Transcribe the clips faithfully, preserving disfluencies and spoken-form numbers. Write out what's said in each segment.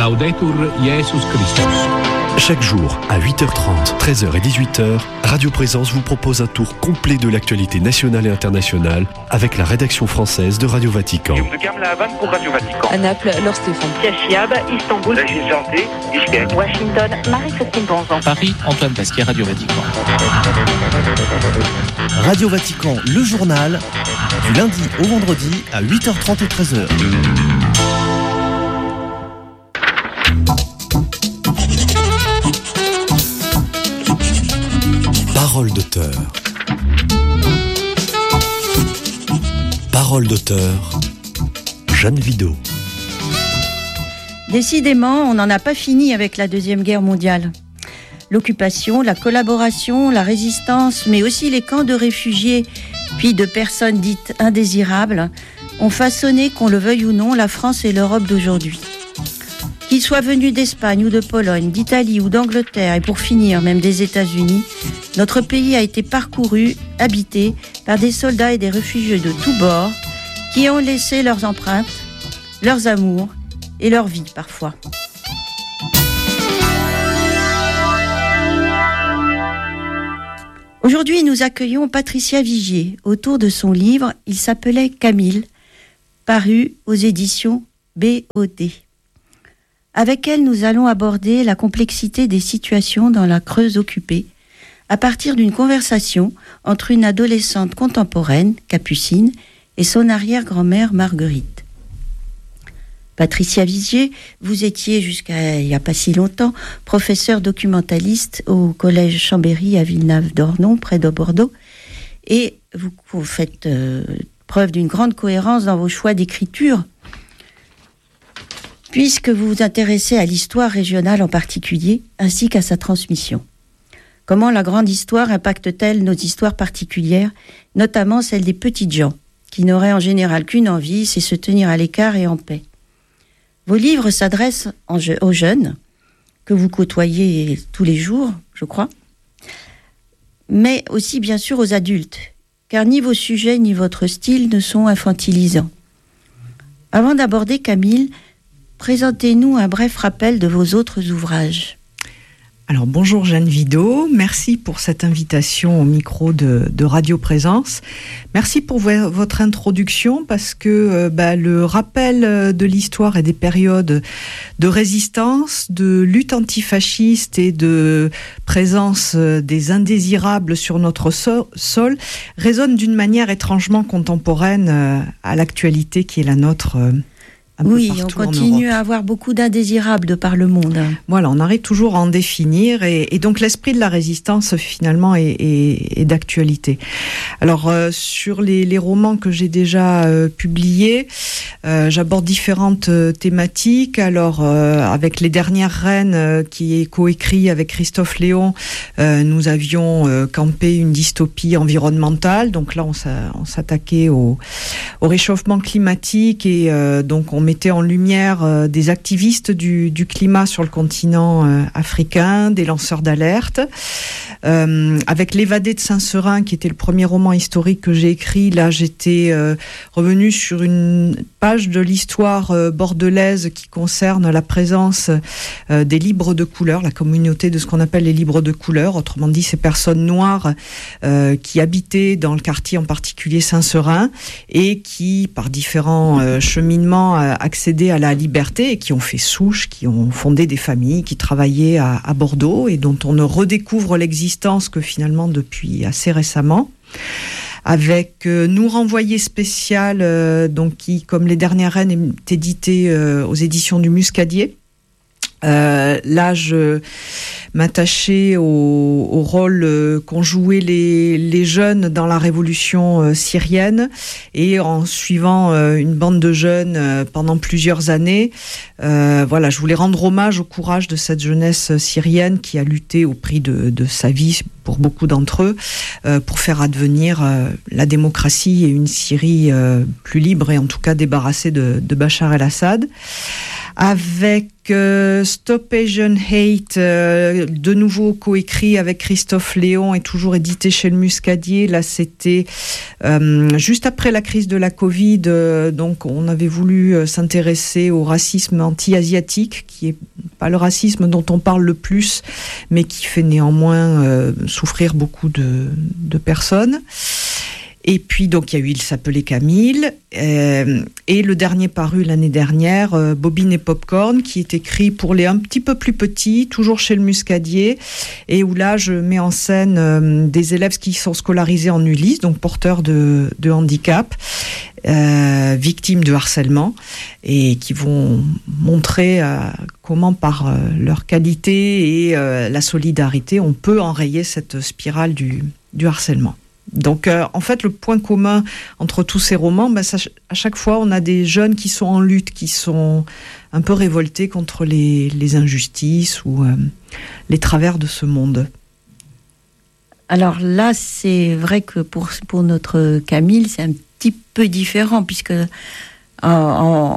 Laudetur Jesus Christus. Chaque jour, à huit heures trente, treize heures et dix-huit heures, Radio Présence vous propose un tour complet de l'actualité nationale et internationale avec la rédaction française de Radio Vatican. Pour Radio Vatican. À Naples, Laure Stéphane. Cachiab, Istanbul. Régis Janté, Bishkek. Washington, Marie-Christine Bonzon. Paris, Antoine Pasquier, Radio Vatican. Radio Vatican, le journal, du lundi au vendredi à huit heures trente et treize heures. Parole d'auteur. Parole d'auteur. Jeanne Vidot. Décidément, on n'en a pas fini avec la Deuxième Guerre mondiale. L'occupation, la collaboration, la résistance, mais aussi les camps de réfugiés, puis de personnes dites indésirables, ont façonné, qu'on le veuille ou non, la France et l'Europe d'aujourd'hui. Qu'ils soient venus d'Espagne ou de Pologne, d'Italie ou d'Angleterre, et pour finir, même des États-Unis, notre pays a été parcouru, habité par des soldats et des réfugiés de tous bords qui ont laissé leurs empreintes, leurs amours et leur vie parfois. Aujourd'hui, nous accueillons Patricia Vigier autour de son livre. Il s'appelait Camille, paru aux éditions B O D. Avec elle, nous allons aborder la complexité des situations dans la Creuse occupée, à partir d'une conversation entre une adolescente contemporaine, Capucine, et son arrière-grand-mère Marguerite. Patricia Vigier, vous étiez jusqu'à il n'y a pas si longtemps professeure documentaliste au collège Chambéry à Villeneuve-d'Ornon, près de Bordeaux, et vous, vous faites euh, preuve d'une grande cohérence dans vos choix d'écriture, puisque vous vous intéressez à l'histoire régionale en particulier, ainsi qu'à sa transmission. Comment la grande histoire impacte-t-elle nos histoires particulières, notamment celles des petites gens, qui n'auraient en général qu'une envie, c'est se tenir à l'écart et en paix. Vos livres s'adressent aux jeunes, que vous côtoyez tous les jours, je crois, mais aussi bien sûr aux adultes, car ni vos sujets ni votre style ne sont infantilisants. Avant d'aborder Camille, présentez-nous un bref rappel de vos autres ouvrages. Alors bonjour Jeanne Vidot, merci pour cette invitation au micro de, de Radio Présence. Merci pour vo- votre introduction parce que euh, bah, le rappel de l'histoire et des périodes de résistance, de lutte antifasciste et de présence des indésirables sur notre so- sol résonne d'une manière étrangement contemporaine euh, à l'actualité qui est la nôtre. Euh, Oui, on continue à avoir beaucoup d'indésirables de par le monde. Voilà, on arrive toujours à en définir et, et donc l'esprit de la résistance finalement est, est, est d'actualité. Alors euh, sur les, les romans que j'ai déjà euh, publiés, euh, j'aborde différentes euh, thématiques. Alors euh, avec Les Dernières Reines euh, qui est coécrit avec Christophe Léon, euh, nous avions euh, campé une dystopie environnementale. Donc là on, s'a, on s'attaquait au, au réchauffement climatique et euh, donc on mettait en lumière euh, des activistes du, du climat sur le continent euh, africain, des lanceurs d'alerte. Euh, avec L'Évadé de Saint-Seurin, qui était le premier roman historique que j'ai écrit, là j'étais euh, revenue sur une page de l'histoire euh, bordelaise qui concerne la présence euh, des libres de couleur, la communauté de ce qu'on appelle les libres de couleur, autrement dit ces personnes noires euh, qui habitaient dans le quartier en particulier Saint-Seurin et qui, par différents euh, cheminements, euh, accédaient à la liberté et qui ont fait souche, qui ont fondé des familles, qui travaillaient à, à Bordeaux et dont on ne redécouvre l'existence que finalement depuis assez récemment. Avec euh, Nous renvoyer spécial, euh, donc qui, comme Les Dernières Reines, est édité euh, aux éditions du Muscadier. Euh, là, je m'attachais au, au rôle euh, qu'ont joué les, les jeunes dans la révolution euh, syrienne et en suivant euh, une bande de jeunes euh, pendant plusieurs années. Euh, voilà, je voulais rendre hommage au courage de cette jeunesse syrienne qui a lutté au prix de, de sa vie pour beaucoup d'entre eux euh, pour faire advenir euh, la démocratie et une Syrie euh, plus libre et en tout cas débarrassée de, de Bachar el-Assad. avec euh, Stop Asian Hate, euh, de nouveau coécrit avec Christophe Léon et toujours édité chez le Muscadier. Là, c'était euh, juste après la crise de la Covid, euh, donc on avait voulu euh, s'intéresser au racisme anti-asiatique, qui est pas le racisme dont on parle le plus, mais qui fait néanmoins euh, souffrir beaucoup de, de personnes. Et puis, donc, il y a eu Il s'appelait Camille, euh, et le dernier paru l'année dernière, euh, Bobine et Popcorn, qui est écrit pour les un petit peu plus petits, toujours chez le Muscadier, et où là, je mets en scène euh, des élèves qui sont scolarisés en Ulysse, donc porteurs de, de handicap, euh, victimes de harcèlement, et qui vont montrer euh, comment, par euh, leur qualité et euh, la solidarité, on peut enrayer cette spirale du, du harcèlement. Donc, euh, en fait, le point commun entre tous ces romans, ben, ça, à chaque fois, on a des jeunes qui sont en lutte, qui sont un peu révoltés contre les, les injustices ou euh, les travers de ce monde. Alors là, c'est vrai que pour, pour notre Camille, c'est un petit peu différent, puisque en, en,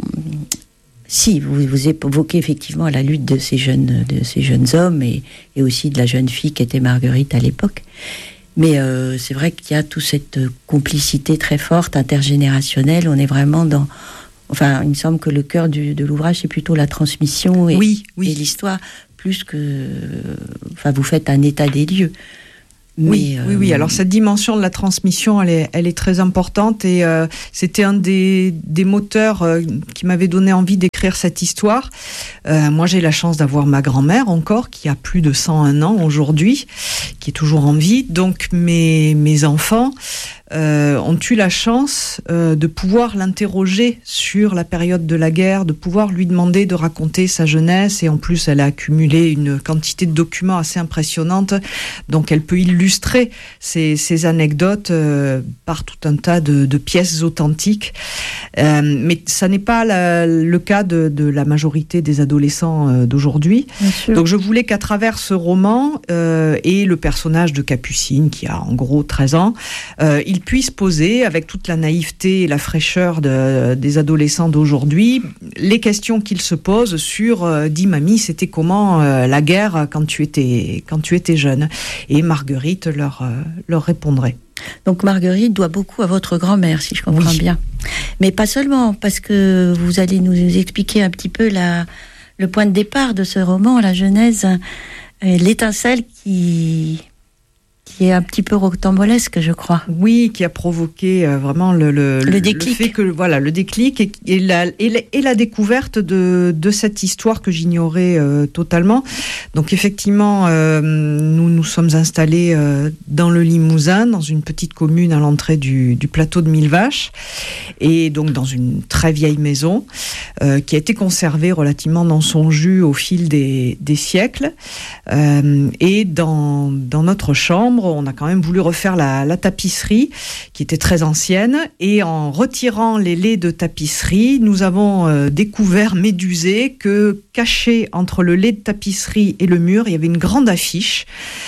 si vous, vous évoquez effectivement la lutte de ces jeunes, de ces jeunes hommes et, et aussi de la jeune fille qui était Marguerite à l'époque. Mais euh, c'est vrai qu'il y a toute cette complicité très forte, intergénérationnelle. On est vraiment dans... Enfin, il me semble que le cœur du, de l'ouvrage, c'est plutôt la transmission et, oui, oui. et l'histoire, plus que... Enfin, vous faites un état des lieux. Mais, oui, euh, oui, oui. Alors cette dimension de la transmission, elle est, elle est très importante et euh, c'était un des, des moteurs euh, qui m'avait donné envie d'écrire cette histoire. Euh, moi, j'ai la chance d'avoir ma grand-mère encore, qui a plus de cent un ans aujourd'hui, qui est toujours en vie. Donc mes, mes enfants euh, ont eu la chance euh, de pouvoir l'interroger sur la période de la guerre, de pouvoir lui demander de raconter sa jeunesse. Et en plus, elle a accumulé une quantité de documents assez impressionnante. Donc elle peut illustrer ces, ces anecdotes euh, par tout un tas de, de pièces authentiques. Euh, mais ça n'est pas la, le cas de, de la majorité des adolescents euh, d'aujourd'hui. Donc je voulais qu'à travers ce roman euh, et le personnage de Capucine, qui a en gros treize ans, euh, il puisse poser, avec toute la naïveté et la fraîcheur de, des adolescents d'aujourd'hui, les questions qu'ils se posent sur euh, « Dis mamie, c'était comment euh, la guerre quand tu étais, quand tu étais jeune ?» Et Marguerite leur, euh, leur répondrait. Donc Marguerite doit beaucoup à votre grand-mère, si je comprends oui. bien. Mais pas seulement, parce que vous allez nous expliquer un petit peu la, le point de départ de ce roman, la genèse, euh, l'étincelle qui... qui est un petit peu rocambolesque, je crois. Oui, qui a provoqué euh, vraiment le, le, le déclic. Le fait que, voilà, le déclic et, et, la, et, la, et la découverte de, de cette histoire que j'ignorais euh, totalement. Donc effectivement, euh, nous nous sommes installés euh, dans le Limousin, dans une petite commune à l'entrée du, du plateau de Mille Vaches, et donc dans une très vieille maison euh, qui a été conservée relativement dans son jus au fil des, des siècles. Euh, et dans, dans notre chambre, on a quand même voulu refaire la, la tapisserie, qui était très ancienne, et en retirant les laits de tapisserie, nous avons euh, découvert, médusé, que caché entre le lait de tapisserie et le mur, il y avait une grande affiche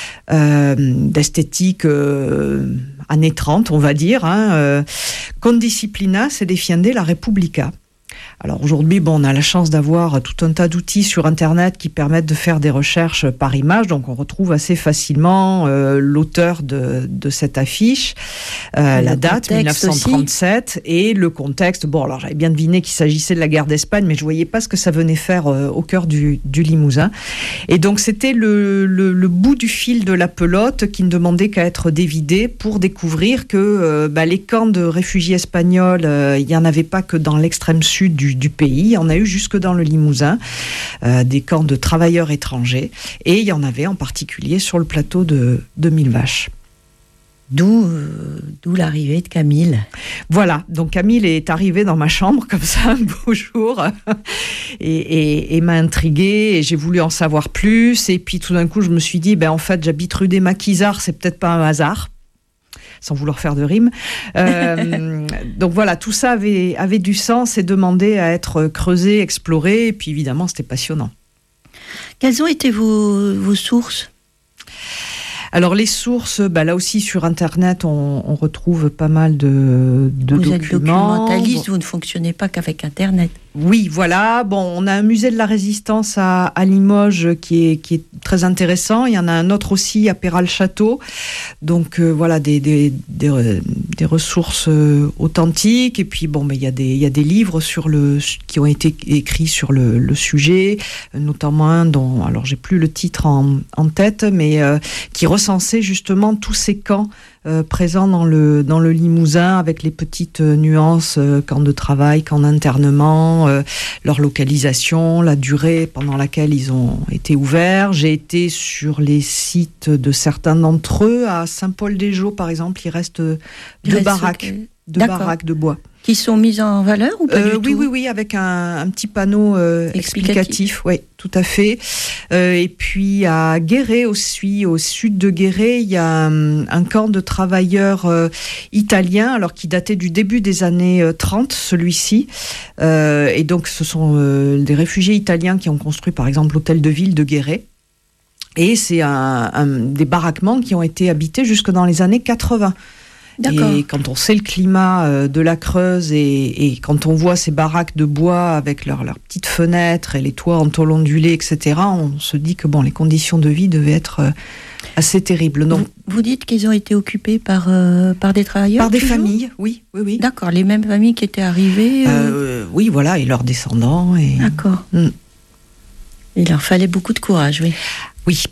euh, d'esthétique euh, années trente, on va dire, hein, euh, Condisciplina se defiende la Repubblica. Alors aujourd'hui, bon, on a la chance d'avoir tout un tas d'outils sur Internet qui permettent de faire des recherches par image, donc on retrouve assez facilement euh, l'auteur de, de cette affiche, euh, la date dix-neuf cent trente-sept aussi. Et le contexte. Bon, alors j'avais bien deviné qu'il s'agissait de la guerre d'Espagne, mais je voyais pas ce que ça venait faire euh, au cœur du, du Limousin. Et donc c'était le, le, le bout du fil de la pelote qui ne demandait qu'à être dévidé pour découvrir que euh, bah, les camps de réfugiés espagnols, euh, il y en avait pas que dans l'extrême sud du du pays, on a eu jusque dans le Limousin euh, des camps de travailleurs étrangers, et il y en avait en particulier sur le plateau de, de Mille Vaches. D'où, euh, d'où l'arrivée de Camille. Voilà, donc Camille est arrivée dans ma chambre comme ça un beau jour et, et, et m'a intriguée, et j'ai voulu en savoir plus, et puis tout d'un coup je me suis dit, ben en fait j'habite rue des Maquisards, c'est peut-être pas un hasard, sans vouloir faire de rime. Euh, donc voilà, tout ça avait, avait du sens et demandait à être creusé, exploré, et puis évidemment, c'était passionnant. Quelles ont été vos, vos sources ? Alors les sources, bah, là aussi sur Internet, on, on retrouve pas mal de, de vous documents. Vous êtes documentaliste, vous ne fonctionnez pas qu'avec Internet. Oui, voilà. Bon, on a un musée de la Résistance à, à Limoges qui est, qui est très intéressant. Il y en a un autre aussi à Péral-Château. Donc euh, voilà, des, des, des, des ressources euh, authentiques. Et puis bon, mais il y a des, il y a des livres sur le, qui ont été écrits sur le, le sujet, notamment un dont, alors j'ai plus le titre en, en tête, mais euh, qui recensait justement tous ces camps Euh, présents dans le, dans le Limousin, avec les petites euh, nuances, euh, camps de travail, camps d'internement, euh, leur localisation, la durée pendant laquelle ils ont été ouverts. J'ai été sur les sites de certains d'entre eux. À Saint-Paul-des-Geaux, par exemple, il reste deux il reste baraques, que... deux baraques de bois. Qui sont mises en valeur ou pas euh, du oui, tout? Oui, oui, avec un, un petit panneau euh, explicatif. explicatif. Oui, tout à fait. Euh, et puis à Guéret aussi, au sud de Guéret, il y a un, un camp de travailleurs euh, italiens, alors qui datait du début des années euh, trente, celui-ci. Euh, et donc, ce sont euh, des réfugiés italiens qui ont construit, par exemple, l'hôtel de ville de Guéret. Et c'est un, un, des baraquements qui ont été habités jusque dans les années quatre-vingts. D'accord. Et quand on sait le climat de la Creuse et, et quand on voit ces baraques de bois avec leurs leurs petites fenêtres et les toits en tôle ondulée, et cetera, on se dit que bon, les conditions de vie devaient être assez terribles. Donc, vous, vous dites qu'ils ont été occupés par, euh, par des travailleurs? Par des toujours familles, oui, oui, oui. D'accord, les mêmes familles qui étaient arrivées euh... Euh, Oui, voilà, et leurs descendants. Et... D'accord. Mm. Il leur fallait beaucoup de courage, oui. Oui.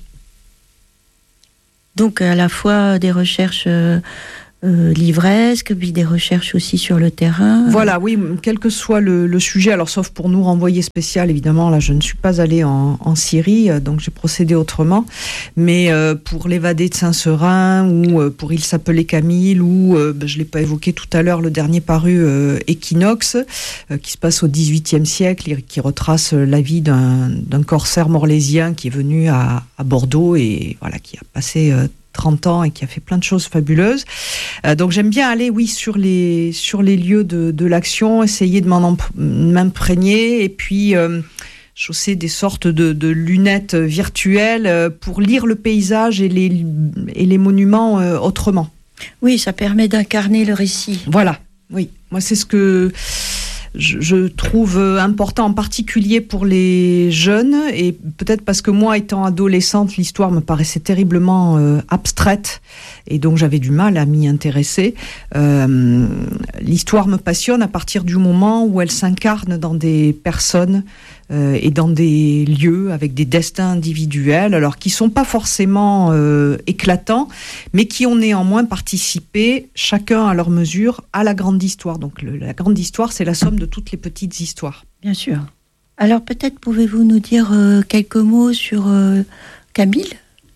Donc, à la fois des recherches... Euh, Euh, livresque, puis des recherches aussi sur le terrain. Voilà, oui, quel que soit le, le sujet, alors sauf pour nous renvoyer spécial, évidemment, là je ne suis pas allée en, en Syrie, donc j'ai procédé autrement, mais euh, pour l'évadé de Saint-Seurin, ou euh, pour Il s'appelait Camille, ou euh, ben, je ne l'ai pas évoqué tout à l'heure, le dernier paru euh, Équinoxe, euh, qui se passe au dix-huitième siècle, et qui retrace la vie d'un, d'un corsaire morlésien qui est venu à, à Bordeaux, et voilà, qui a passé... Euh, trente ans et qui a fait plein de choses fabuleuses. Euh, donc j'aime bien aller, oui, sur les, sur les lieux de, de l'action, essayer de m'en emp- m'imprégner et puis euh, chausser des sortes de, de lunettes virtuelles pour lire le paysage et les, et les monuments euh, autrement. Oui, ça permet d'incarner le récit. Voilà, oui. Moi, c'est ce que... Je, je trouve important, en particulier pour les jeunes, et peut-être parce que moi, étant adolescente, l'histoire me paraissait terriblement euh, abstraite, et donc j'avais du mal à m'y intéresser. Euh, l'histoire me passionne à partir du moment où elle s'incarne dans des personnes euh, et dans des lieux avec des destins individuels, alors qui sont pas forcément euh, éclatants, mais qui ont néanmoins participé, chacun à leur mesure, à la grande histoire. Donc le, la grande histoire, c'est la somme de toutes les petites histoires. Bien sûr. Alors peut-être pouvez-vous nous dire euh, quelques mots sur euh, Camille ?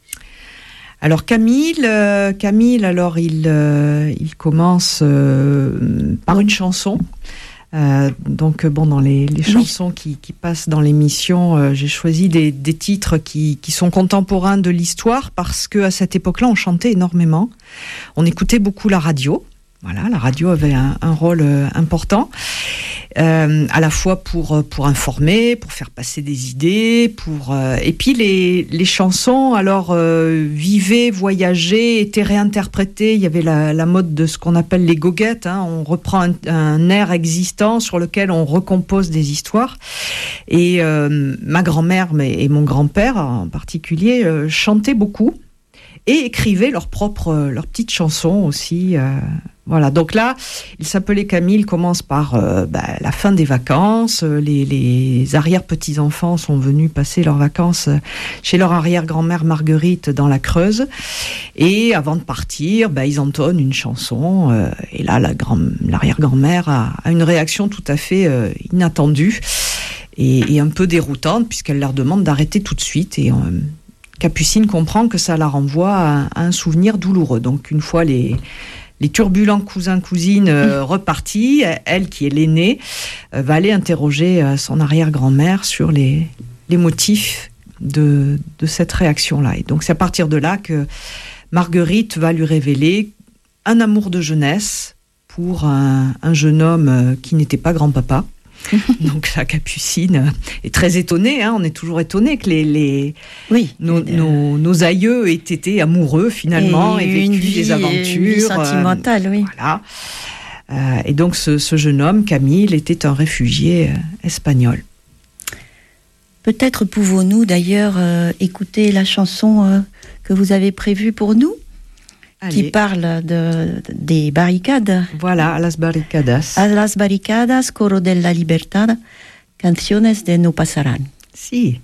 Alors Camille, euh, Camille, alors il, euh, il commence euh, par une chanson. Euh, donc bon, dans les, les chansons oui. qui, qui passent dans l'émission, euh, j'ai choisi des, des titres qui, qui sont contemporains de l'histoire, parce que à cette époque-là, on chantait énormément, on écoutait beaucoup la radio. Voilà, la radio avait un, un rôle euh, important, euh, à la fois pour pour informer, pour faire passer des idées, pour euh, et puis les les chansons alors euh, vivaient, voyageaient, étaient réinterprétées. Il y avait la, la mode de ce qu'on appelle les goguettes. Hein. On reprend un, un air existant sur lequel on recompose des histoires. Et euh, ma grand-mère et mon grand-père en particulier euh, chantaient beaucoup et écrivaient leurs propres leurs petites chansons aussi. Euh, Voilà, donc là, Il s'appelait Camille commence par euh, bah, la fin des vacances. Les, les arrière-petits-enfants sont venus passer leurs vacances chez leur arrière-grand-mère Marguerite dans la Creuse. Et avant de partir, bah, ils entonnent une chanson. Euh, et là, la grand, l'arrière-grand-mère a, a une réaction tout à fait euh, inattendue et, et un peu déroutante, puisqu'elle leur demande d'arrêter tout de suite. Et euh, Capucine comprend que ça la renvoie à, à un souvenir douloureux. Donc une fois les... Les turbulents cousins-cousines euh, repartis, elle qui est l'aînée, euh, va aller interroger euh, son arrière-grand-mère sur les, les motifs de, de cette réaction-là. Et donc c'est à partir de là que Marguerite va lui révéler un amour de jeunesse pour un, un jeune homme euh, qui n'était pas grand-papa. Donc la Capucine est très étonnée, hein, on est toujours étonné que les, les oui, nos, euh, nos, nos aïeux aient été amoureux finalement et, et vécu une vie, des aventures. Une vie sentimentale, euh, oui. Voilà. Euh, et donc ce, ce jeune homme, Camille, était un réfugié euh, espagnol. Peut-être pouvons-nous d'ailleurs euh, écouter la chanson euh, que vous avez prévue pour nous, Allez. qui parle de, des barricades. Voilà, a las barricadas. A las barricadas, coro de la libertad, canciones de no pasarán. Si.